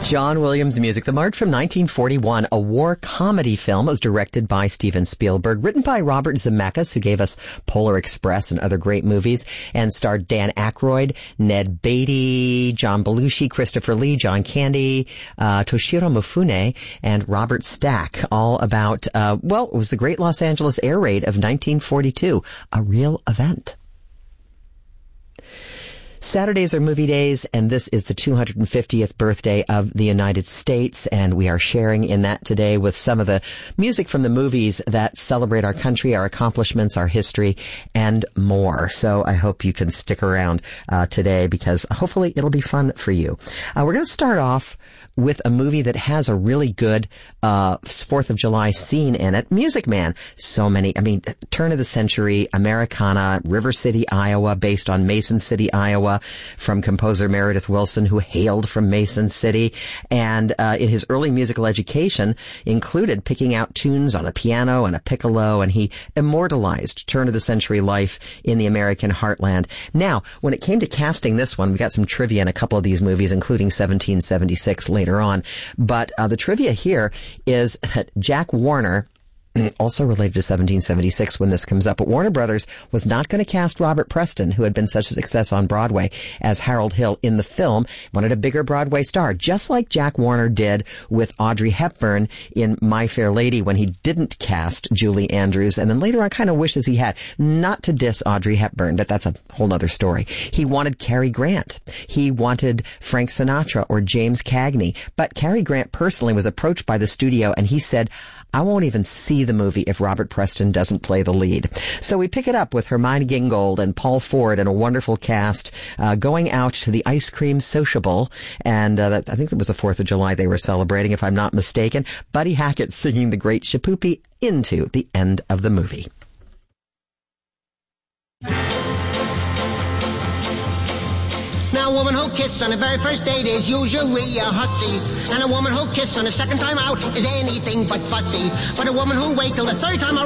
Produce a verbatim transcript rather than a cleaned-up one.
John Williams music. The March from nineteen forty-one, a war comedy film. It was directed by Steven Spielberg, written by Robert Zemeckis, who gave us Polar Express and other great movies, and starred Dan Aykroyd, Ned Beatty, John Belushi, Christopher Lee, John Candy, uh, Toshiro Mifune, and Robert Stack. All about, uh, well, it was the Great Los Angeles Air Raid of nineteen forty-two, a real event. Saturdays are movie days, and this is the two hundred fiftieth birthday of the United States, and we are sharing in that today with some of the music from the movies that celebrate our country, our accomplishments, our history, and more. So I hope you can stick around uh, today, because hopefully it'll be fun for you. Uh, we're going to start off with a movie that has a really good uh fourth of July scene in it. Music Man. So many, I mean, turn of the century, Americana, River City, Iowa, based on Mason City, Iowa, from composer Meredith Willson, who hailed from Mason City. And uh in his early musical education included picking out tunes on a piano and a piccolo, and he immortalized turn of the century life in the American heartland. Now, when it came to casting this one, we got some trivia in a couple of these movies, including seventeen seventy-six later on. But uh, the trivia here is that Jack Warner, also related to seventeen seventy-six when this comes up, but Warner Brothers was not going to cast Robert Preston, who had been such a success on Broadway, as Harold Hill in the film. Wanted a bigger Broadway star, just like Jack Warner did with Audrey Hepburn in My Fair Lady when he didn't cast Julie Andrews, and then later on kind of wishes he had. Not to diss Audrey Hepburn, but that's a whole other story. He wanted Cary Grant. He wanted Frank Sinatra or James Cagney, but Cary Grant personally was approached by the studio, and he said, I won't even see the movie if Robert Preston doesn't play the lead. So we pick it up with Hermione Gingold and Paul Ford and a wonderful cast uh, going out to the Ice Cream Sociable. And uh, that, I think it was the fourth of July they were celebrating, if I'm not mistaken. Buddy Hackett singing The Great Shipoopi into the end of the movie. Now, a woman who kissed on the very first date is usually a hussy. And a woman who kissed on the second time out is anything but fussy. But a woman who waits till the third time